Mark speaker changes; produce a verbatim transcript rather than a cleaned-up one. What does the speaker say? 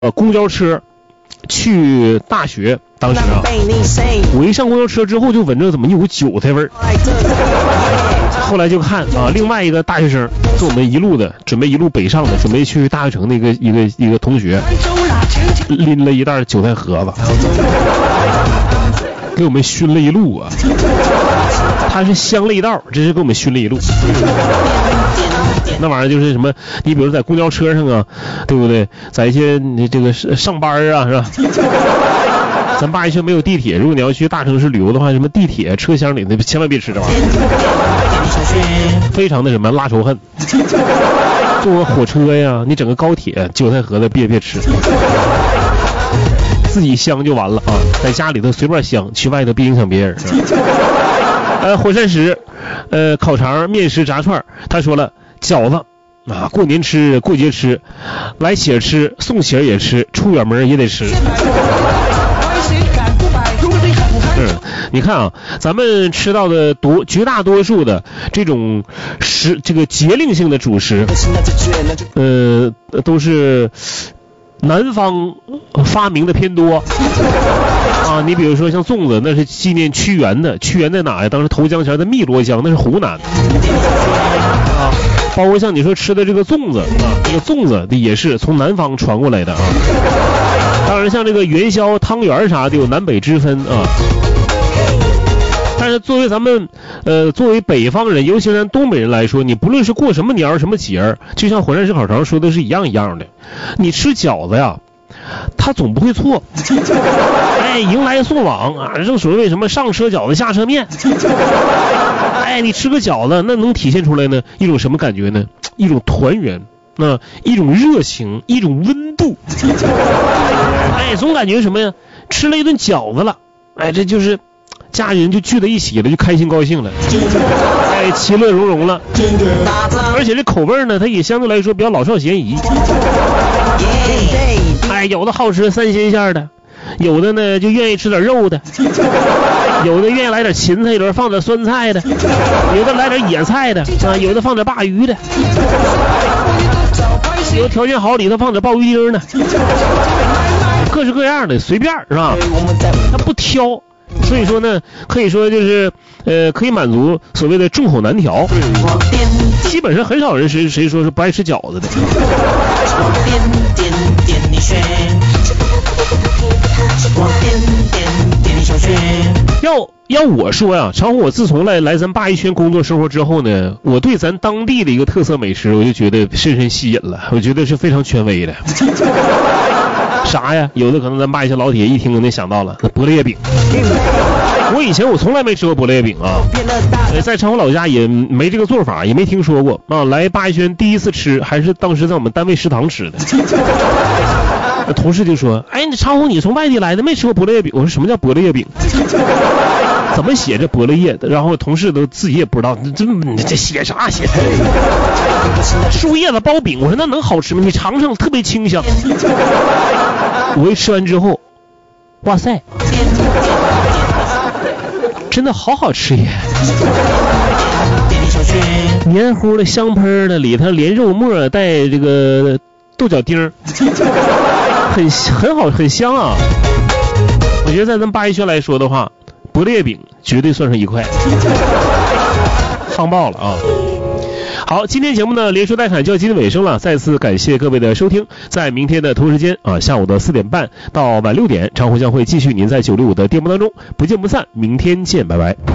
Speaker 1: 呃公交车去大学，当时啊，我一上公交车之后就闻着怎么一股韭菜味儿。后来就看啊，另外一个大学生跟我们一路的，准备一路北上的，准备去大学城的一个一个一个同学，拎了一袋韭菜盒子，给我们熏了一路啊。他是香了一道，这是给我们熏了一路。那玩意儿就是什么，你比如在公交车上啊，对不对？在一些你这个上班啊，是吧？咱八一圈没有地铁，如果你要去大城市旅游的话，什么地铁车厢里那千万别吃这玩意儿，非常的什么拉仇恨。坐个火车呀，你整个高铁韭菜盒子别别吃，自己香就完了啊，在家里头随便香，去外头别影响别人。呃，火山石，呃，烤肠、面食、炸串，他说了，饺子啊，过年吃，过节吃，来且吃，送且也吃，出远门也得吃。嗯，你看啊，咱们吃到的多绝大多数的这种食，这个节令性的主食，呃，都是南方发明的偏多啊。你比如说像粽子，那是纪念屈原的，屈原在哪呀？当时投江前的汨罗江，那是湖南啊。包括像你说吃的这个粽子啊，这个粽子也是从南方传过来的啊。当然像这个元宵、汤圆啥的有南北之分啊。但是作为咱们呃作为北方人，尤其是咱东北人来说，你不论是过什么年儿什么节儿，就像火山石烤肠说的是一样一样的，你吃饺子呀，它总不会错。哎，迎来送往啊，正所谓什么上车饺子下车面。哎，你吃个饺子，那能体现出来呢一种什么感觉呢？一种团圆，那、啊、一种热情，一种温度。哎，总感觉什么呀？吃了一顿饺子了，哎，这就是家人就聚在一起了，就开心高兴了，哎，其乐融融了。而且这口味呢，它也相对来说比较老少咸宜。哎，有的好吃三鲜馅的，有的呢就愿意吃点肉的，有的愿意来点芹菜，有的放点酸菜的，有的来点野菜的啊，有的放点鲅鱼的，有条件好里头放点鲍鱼丁的，各式各样的，随便是吧？他不挑。所以说呢，可以说就是呃，可以满足所谓的众口难调。基本上很少人谁谁说是不爱吃饺子的。要要我说呀，常乎我自从来来咱八一圈工作生活之后呢，我对咱当地的一个特色美食，我就觉得深深吸引了，我觉得是非常权威的。啥呀？有的可能咱八一圈老铁一听可能想到了伯乐饼。我以前我从来没吃过伯乐饼啊，在长湖老家也没这个做法，也没听说过啊。来八一圈第一次吃，还是当时在我们单位食堂吃的。同事就说：“哎，你长湖你从外地来的，没吃过伯乐饼？”我说：“什么叫伯乐饼？怎么写着伯乐叶的？”然后同事都自己也不知道，这这写啥写？树叶子包饼。我说：“那能好吃吗？你尝尝，特别清香。”我一吃完之后，哇塞，真的好好吃耶！黏糊的、香喷的，里头连肉末带这个豆角丁，很很好，很香啊！我觉得在咱八一圈来说的话，伯乐饼绝对算上一块，夯爆了啊！好，今天节目呢连说带侃就要接近尾声了，再次感谢各位的收听。在明天的同时间啊，下午的四点半到晚六点，长湖将会继续您在九六五的电波当中，不见不散。明天见，拜拜。